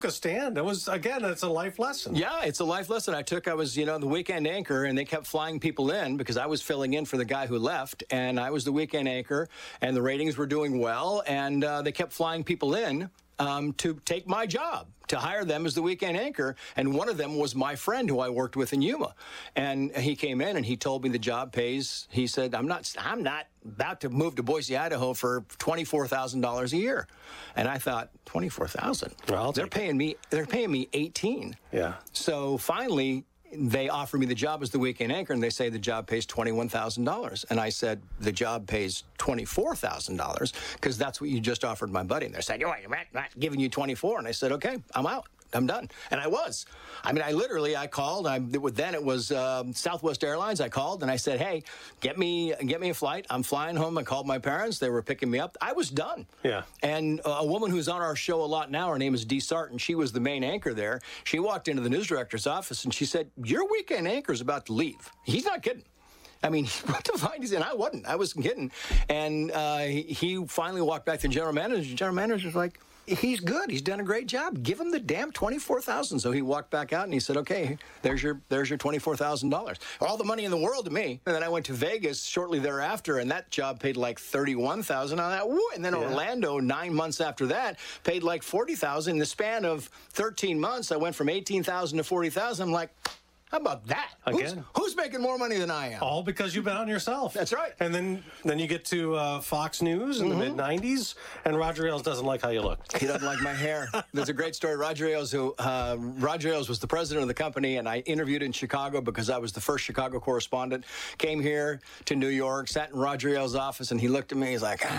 a stand. It was, again, it's a life lesson. Yeah, it's a life lesson I was, the weekend anchor, and they kept flying people in because I was filling in for the guy who left, and I was the weekend anchor, and the ratings were doing well, and they kept flying people in to take my job, to hire them as the weekend anchor. And one of them was my friend who I worked with in Yuma. And he came in and he told me the job pays. He said, I'm not about to move to Boise, Idaho for $24,000 a year. And I thought, $24,000? Well, they're paying me 18. Yeah. So finally, they offer me the job as the weekend anchor, and they say the job pays $21,000. And I said, the job pays $24,000 because that's what you just offered my buddy. And they said, you're not giving you 24. And I said, okay, I'm out. I'm done. And I was. I mean, I called. Then it was Southwest Airlines. I called and I said, hey, get me a flight. I'm flying home. I called my parents. They were picking me up. I was done. Yeah. And a woman who's on our show a lot now, her name is Dee Sarton. She was the main anchor there. She walked into the news director's office and she said, your weekend anchor is about to leave. He's not kidding. I mean, what to find? And I wasn't kidding. And he finally walked back to the general manager. The general manager's like, he's good. He's done a great job. Give him the damn $24,000. So he walked back out and he said, okay, there's your $24,000. All the money in the world to me. And then I went to Vegas shortly thereafter, and that job paid like $31,000 on that. Woo! And then Orlando, 9 months after that, paid like $40,000. In the span of 13 months, I went from $18,000 to $40,000. I'm like, how about that? Again. Who's making more money than I am? All because you've been on yourself. That's right. And then you get to Fox News in the mid-'90s, and Roger Ailes doesn't like how you look. He doesn't like my hair. There's a great story. Roger Ailes was the president of the company, and I interviewed in Chicago because I was the first Chicago correspondent. Came here to New York, sat in Roger Ailes' office, and he looked at me. He's like,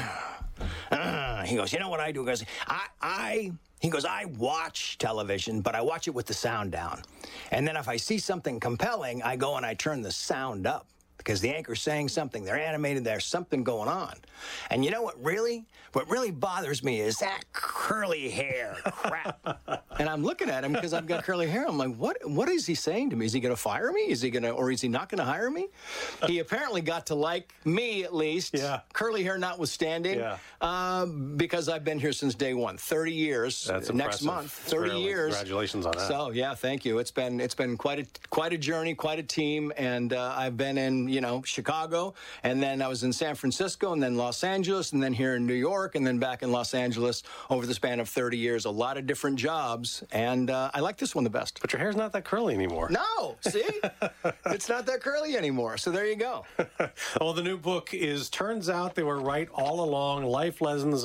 he goes, you know what I do? He goes, He goes, I watch television, but I watch it with the sound down. And then if I see something compelling, I go and I turn the sound up because the anchor's saying something. They're animated. There's something going on. And you know what really bothers me is that curly hair crap. And I'm looking at him because I've got curly hair. I'm like, what is he saying to me? Is he going to fire me? Or is he not going to hire me? He apparently got to like me at least. Yeah. Curly hair notwithstanding. Yeah. Because I've been here since day one. 30 years. That's next impressive. month. 30 Really, years. Congratulations on that. So yeah, thank you. It's been quite a journey, quite a team, and I've been in Chicago, and then I was in San Francisco, and then Los Angeles, and then here in New York, and then back in Los Angeles over the span of 30 years. A lot of different jobs, and I like this one the best. But your hair's not that curly anymore. No, see? It's not that curly anymore, so there you go. Well, the new book is Turns Out They Were Right All Along, Life Lessons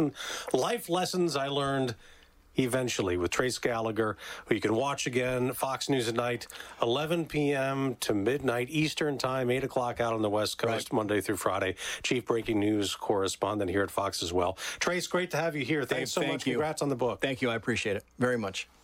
I Learned Eventually, with Trace Gallagher, who you can watch again, Fox News at night, 11 p.m. to midnight Eastern Time, 8 o'clock out on the West Coast, right. Monday through Friday. Chief breaking news correspondent here at Fox as well. Trace, great to have you here. Thanks so much. You. Congrats on the book. Thank you. I appreciate it very much.